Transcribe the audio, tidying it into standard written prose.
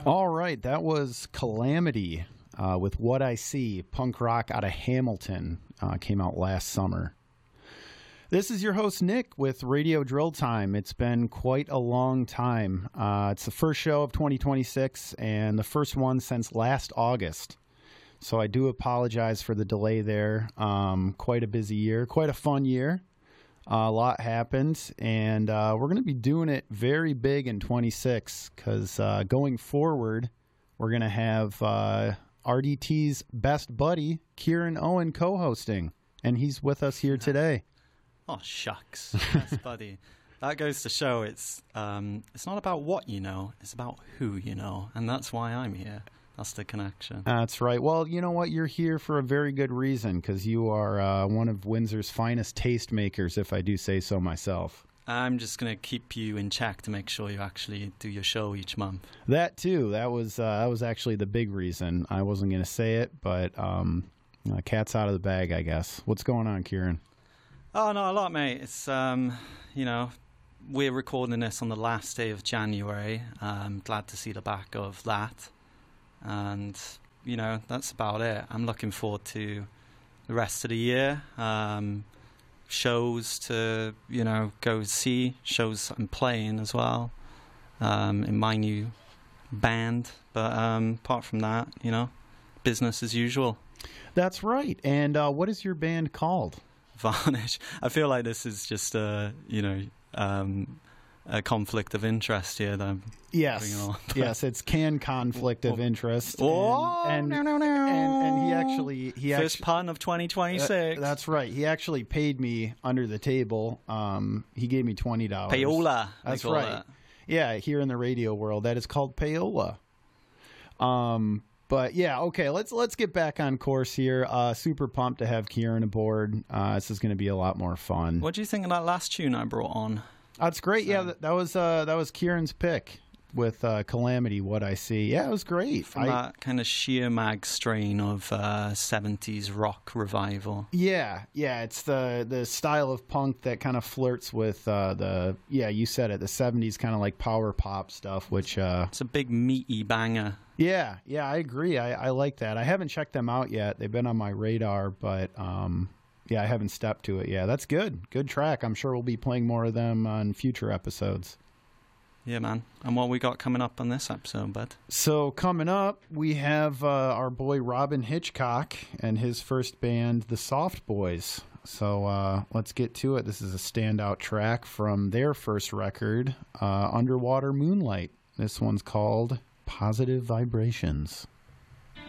All right, that was Calamity with What I See, punk rock out of Hamilton. Came out last summer. This is your host, Nick, with Radio Drill Time. It's been quite a long time. It's the first show of 2026 and the first one since last August. So I do apologize for the delay there. Quite a busy year, quite a fun year. A lot happened, and we're going to be doing it very big in 26 because going forward, we're going to have RDT's best buddy, Kieran Owen, co-hosting, and he's with us here today. Oh, shucks. Best buddy. That goes to show it's not about what you know, it's about who you know, and that's why I'm here. That's the connection. That's right. Well, you know what? You're here for a very good reason, because you are one of Windsor's finest tastemakers, if I do say so myself. I'm just going to keep you in check to make sure you actually do your show each month. That, too. That was actually the big reason. I wasn't going to say it, but cat's out of the bag, I guess. What's going on, Kieran? Oh, no, a lot, mate. It's, we're recording this on the last day of January. I'm glad to see the back of that. And, that's about it. I'm looking forward to the rest of the year. Shows to, go see. Shows I'm playing as well in my new band. But apart from that, business as usual. That's right. And what is your band called? Varnish. I feel like this is just a conflict of interest here that I'm putting on. Yes, it's conflict of interest. And he first pun of 2026. That's right. He actually paid me under the table. He gave me $20. Payola. That's right. That. Yeah, here in the radio world, that is called payola. But yeah, okay, let's get back on course here. Super pumped to have Kieran aboard. This is going to be a lot more fun. What do you think of that last tune I brought on? That's great. Yeah, that was Kieran's pick with Calamity, What I See. Yeah, it was great. From that kind of sheer mag strain of 70s rock revival. Yeah, it's the style of punk that kind of flirts with you said it, the 70s kind of like power pop stuff, which... it's a big meaty banger. Yeah, I agree. I like that. I haven't checked them out yet. They've been on my radar, but... I haven't stepped to it. Yeah, that's good. Good track. I'm sure we'll be playing more of them on future episodes. Yeah, man. And what we got coming up on this episode, bud? So coming up, we have our boy Robin Hitchcock and his first band, the Soft Boys. So let's get to it. This is a standout track from their first record, Underwater Moonlight. This one's called Positive Vibrations.